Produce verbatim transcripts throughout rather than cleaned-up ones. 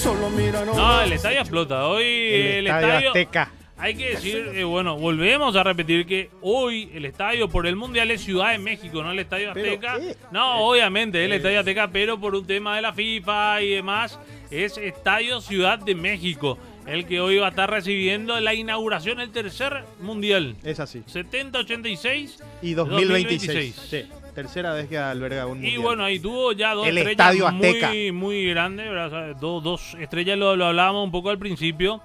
Solo mira, no. No, el estadio explota. Hoy el, El, el estadio, estadio... Azteca. Hay que decir, eh, bueno, volvemos a repetir que hoy el estadio por el Mundial es Ciudad de México, no el Estadio Azteca. ¿qué? No, obviamente el Estadio Azteca, pero por un tema de la FIFA y demás, es Estadio Ciudad de México, el que hoy va a estar recibiendo la inauguración del tercer Mundial. Es así. setenta ochenta y seis Y dos mil veintiséis. dos mil Sí, tercera vez que alberga un Y mundial. bueno, ahí tuvo ya dos El estrellas Estadio Azteca. muy, muy grandes, ¿verdad? O sea, dos, dos estrellas, lo, lo hablábamos un poco al principio,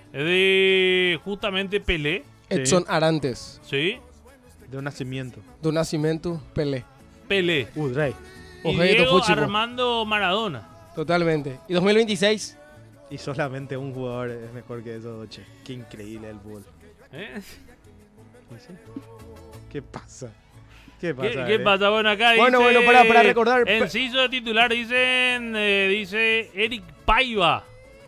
de justamente Pelé, Edson Arantes, ¿sí? De un nacimiento. do Nascimento, Pelé. Pelé. Uh, Rey. Y Ojito, Diego Fuchico. Armando Maradona. Totalmente. Y dos mil veintiséis, Y solamente un jugador es mejor que esos ocho. Qué increíble el fútbol. ¿Eh? ¿Sí? ¿Qué pasa? ¿Qué ¿Qué, pasa? qué eh? pasa? Bueno, acá Bueno, dice... bueno, para- para recordar- Enciso de titular, dicen... eh, dice Eric Paiva.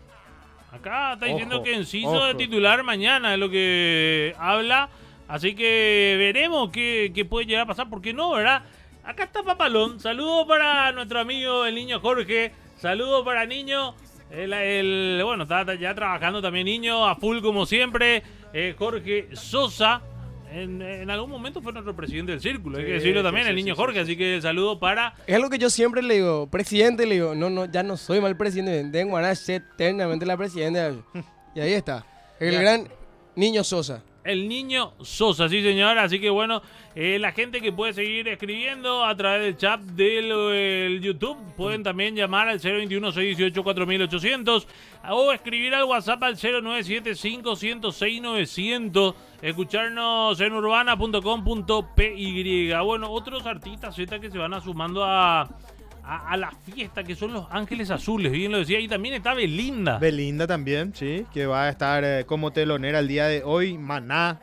Acá está diciendo Ojo, que Enciso de ojo. titular mañana es lo que habla. Así que veremos qué, qué puede llegar a pasar. ¿Por qué no, verdad? Acá está Papalón. Saludos para nuestro amigo el niño Jorge. Saludos para niño. El, el- bueno, está ya trabajando también niño, a full como siempre. Eh, Jorge Sosa. En, en algún momento fue nuestro presidente del círculo, hay que Sí, decirlo también, sí, el sí, niño sí, Jorge. sí, Así que el saludo para... es algo que yo siempre le digo, presidente, le digo, no, no, ya no soy mal presidente, tengo a ser eternamente la presidenta. Y ahí está, el Ya. gran Niño Sosa. El niño Sosa, sí señor. Así que bueno, eh, la gente que puede seguir escribiendo a través del chat del el YouTube, pueden también llamar al cero veintiuno, seiscientos dieciocho, cuatro mil ochocientos o escribir al WhatsApp al cero nueve siete cinco, ciento seis, novecientos. Escucharnos en urbana punto com punto p y. Bueno, otros artistas Z que se van a sumando a, a, a la fiesta, que son los Ángeles Azules, bien lo decía. Y también está Belinda. Belinda también, sí, que va a estar eh, como telonera el día de hoy. Maná,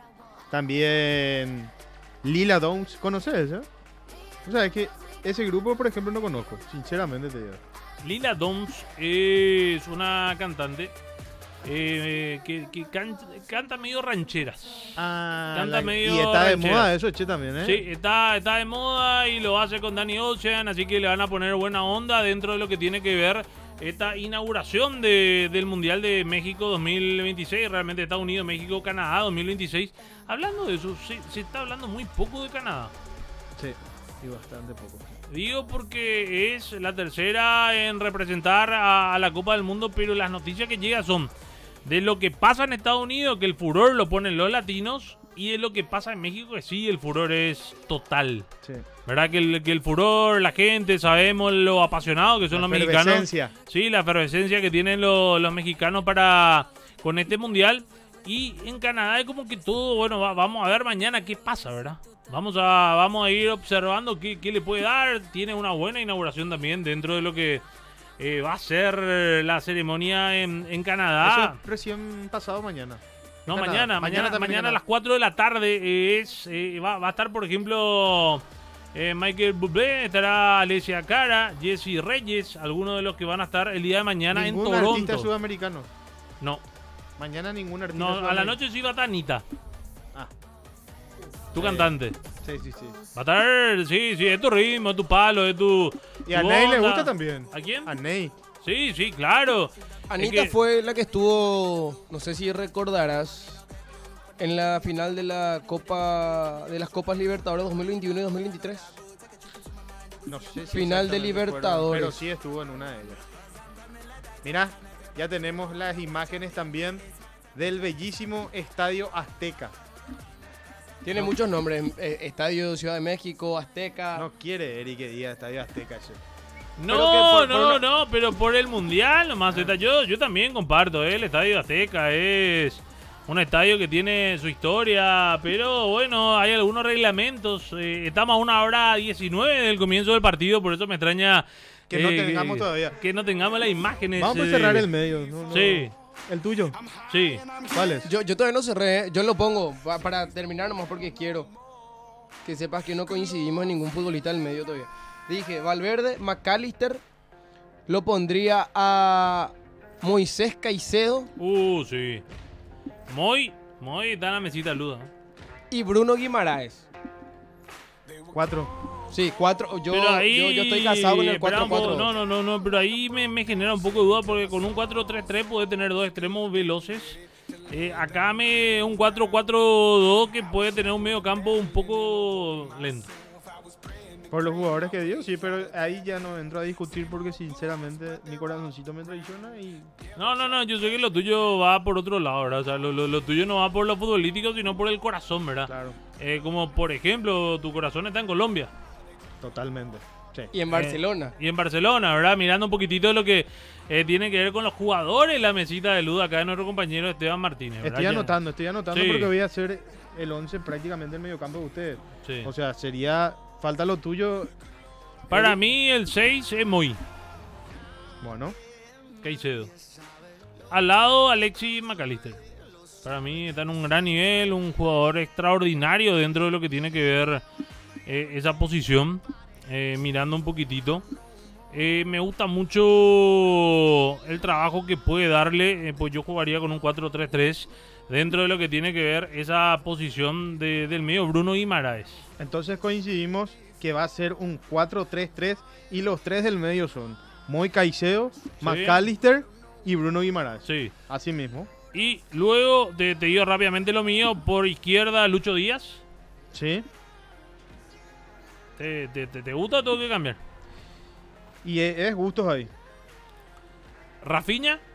también Lila Downs, ¿conoces? Eh? O sea, es que ese grupo, por ejemplo, no conozco, sinceramente te digo. Lila Downs es una cantante eh, que, que can- canta medio rancheras. Ah, Canta medio y está de ranchera. moda eso, che, también, ¿eh? Sí, está, está de moda y lo hace con Danny Ocean, así que le van a poner buena onda dentro de lo que tiene que ver esta inauguración de, del Mundial de México dos mil veintiséis, realmente Estados Unidos, México, Canadá dos mil veintiséis. Hablando de eso, se, se está hablando muy poco de Canadá. Sí, y bastante poco. Digo porque es la tercera en representar a, a la Copa del Mundo, pero las noticias que llegan son de lo que pasa en Estados Unidos, que el furor lo ponen los latinos, y de lo que pasa en México, que sí, el furor es total. Sí. ¿Verdad? Que el, que el furor, la gente, sabemos lo apasionados que son La los mexicanos. efervescencia. Sí, la efervescencia que tienen los, los mexicanos para con este mundial. Y en Canadá es como que todo, bueno, va- vamos a ver mañana qué pasa, ¿verdad? Vamos a, vamos a ir observando qué, qué le puede dar. Tiene una buena inauguración también dentro de lo que eh, va a ser la ceremonia en, en Canadá. Eso recién pasado mañana. No, Canadá. mañana, mañana, también mañana a en las cuatro de la tarde es eh, va, va a estar, por ejemplo, eh, Michael Bublé, estará Alessia Cara, Jesse Reyes, algunos de los que van a estar el día de mañana Ningún en artista Toronto. sudamericano. No, Mañana ningún artista no, a la sudamericano. noche sí va a estar Anita, Ah, tu Eh, cantante. sí, sí, sí. Va a estar, sí, sí, es tu ritmo, es tu palo, es tu. Y a tu Ney le onda. gusta también. ¿A quién? A Ney. Sí, sí, claro. Anita Es que- fue la que estuvo, no sé si recordarás, en la final de la Copa de las Copas Libertadores dos mil veintiuno y dos mil veintitrés. No sé si Final de exactamente Libertadores. recuerdo, pero sí estuvo en una de ellas. Mira, ya tenemos las imágenes también del bellísimo Estadio Azteca. Tiene No. muchos nombres, eh, Estadio Ciudad de México, Azteca. No quiere Eric que diga Estadio Azteca. Che. No, Pero que por- no, por no, pero por el mundial nomás. Zeta. Yo, yo también comparto, ¿eh? El Estadio Azteca es un estadio que tiene su historia, pero bueno, hay algunos reglamentos. eh, estamos a una hora diecinueve del comienzo del partido, por eso me extraña Que no eh, tengamos todavía. que no tengamos las imágenes. Vamos a eh, cerrar el medio. no, no. Sí, El tuyo. sí. ¿Cuál es? Yo, yo todavía no cerré, ¿eh? Yo lo pongo pa- para terminar nomás porque quiero que sepas que no coincidimos en ningún futbolista del medio todavía. Dije, Valverde, McAllister, lo pondría a Moisés Caicedo Uh, sí. Muy, muy, está en la mesita luda. y Bruno Guimaraes. Cuatro. Sí, cuatro. Yo, Pero ahí, yo, yo estoy casado con el espera un cuatro cuatro poco, dos. No, no, no, no, pero ahí me, me genera un poco de duda porque con un cuatro tres tres puede tener dos extremos veloces. Eh, acá me un cuatro cuatro dos que puede tener un medio campo un poco lento. Por los jugadores que dio, sí, pero ahí ya no entro a discutir porque sinceramente mi corazoncito me traiciona y... No, no, no, yo sé que lo tuyo va por otro lado, ¿verdad? O sea, lo, lo, lo tuyo no va por lo futbolístico, sino por el corazón, ¿verdad? Claro, Eh, como por ejemplo, tu corazón está en Colombia. totalmente. Sí. Y en Barcelona. Eh, y en Barcelona, ¿verdad? Mirando un poquitito de lo que eh, tiene que ver con los jugadores, la mesita de luz acá de nuestro compañero Esteban Martínez, ¿verdad? Estoy Ya- anotando, estoy anotando Sí. porque voy a hacer el once prácticamente en medio campo de ustedes. Sí. O sea, sería... Falta lo tuyo. Para eh, mí el seis es muy Bueno, Caicedo. Al lado Alexis McAllister. Para mí está en un gran nivel, un jugador extraordinario dentro de lo que tiene que ver eh, esa posición. Eh, mirando un poquitito. Eh, me gusta mucho el trabajo que puede darle. Eh, pues yo jugaría con un cuatro tres tres dentro de lo que tiene que ver esa posición de- del medio Bruno Guimaraes. entonces coincidimos que va a ser un cuatro tres tres y los tres del medio son Moy Caicedo, McAllister y Bruno Guimaraes. Sí. Así mismo. Y luego te, te digo rápidamente lo mío. Por izquierda, Lucho Díaz. Sí. ¿Te, te, te- te gusta o tengo que cambiar? Y es, es gustos ahí. Rafinha.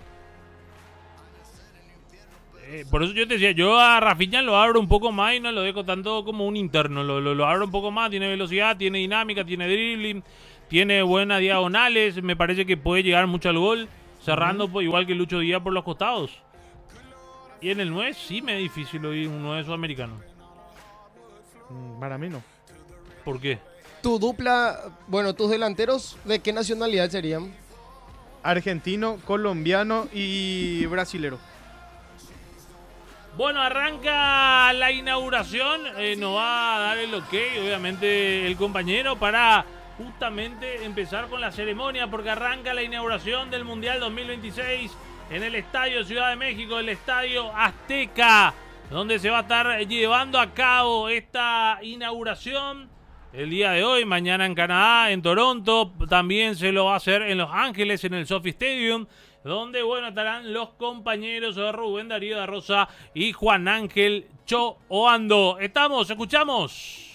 Eh, por eso yo te decía, yo a Rafinha lo abro un poco más y no lo dejo tanto como un interno. Lo, lo, lo abro un poco más, tiene velocidad, tiene dinámica, tiene dribbling, tiene buenas diagonales. Me parece que puede llegar mucho al gol, cerrando pues, igual que Lucho Díaz por los costados. Y en el nueve sí me es difícil oír un nueve sudamericano. Mm, Para mí no. ¿Por qué? Tu dupla, bueno, tus delanteros, ¿de qué nacionalidad serían? Argentino, colombiano y brasilero. Bueno, arranca la inauguración, eh, nos va a dar el ok, obviamente, el compañero para justamente empezar con la ceremonia, porque arranca la inauguración del Mundial dos mil veintiséis en el Estadio Ciudad de México, el Estadio Azteca, donde se va a estar llevando a cabo esta inauguración el día de hoy, mañana en Canadá, en Toronto, también se lo va a hacer en Los Ángeles, en el Sophie Stadium, donde, bueno, estarán los compañeros de Rubén Darío da Rosa y Juan Ángel Choando. Estamos, escuchamos.